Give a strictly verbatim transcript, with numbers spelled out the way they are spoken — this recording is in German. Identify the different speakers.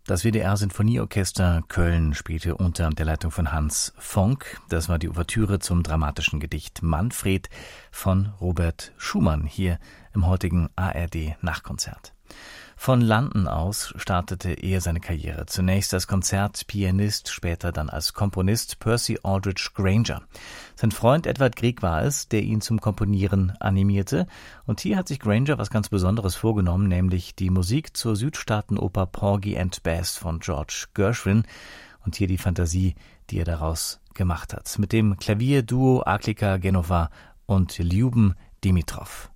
Speaker 1: Das W D R-Sinfonieorchester Köln spielte unter der Leitung von Hans Fonck. Das war die Ouvertüre zum dramatischen Gedicht Manfred von Robert Schumann hier im heutigen A R D-Nachtkonzert. Von London aus startete er seine Karriere. Zunächst als Konzertpianist, später dann als Komponist Percy Aldridge Granger. Sein Freund Edward Grieg war es, der ihn zum Komponieren animierte. Und hier hat sich Granger was ganz Besonderes vorgenommen, nämlich die Musik zur Südstaatenoper Porgy and Bess von George Gershwin. Und hier die Fantasie, die er daraus gemacht hat. Mit dem Klavierduo Aklika Genova und Lyuben Dimitrov.